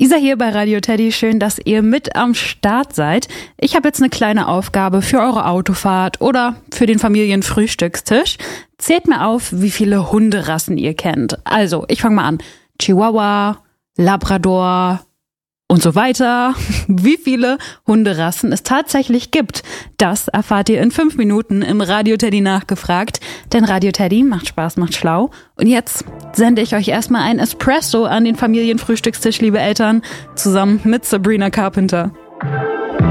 Isa hier bei Radio Teddy, schön, dass ihr mit am Start seid. Ich habe jetzt eine kleine Aufgabe für eure Autofahrt oder für den Familienfrühstückstisch. Zählt mir auf, wie viele Hunderassen ihr kennt. Also, ich fange mal an. Chihuahua, Labrador und so weiter. Wie viele Hunderassen es tatsächlich gibt, das erfahrt ihr in 5 Minuten im Radio Teddy nachgefragt. Denn Radio Teddy macht Spaß, macht schlau. Und jetzt sende ich euch erstmal ein Espresso an den Familienfrühstückstisch, liebe Eltern, zusammen mit Sabrina Carpenter.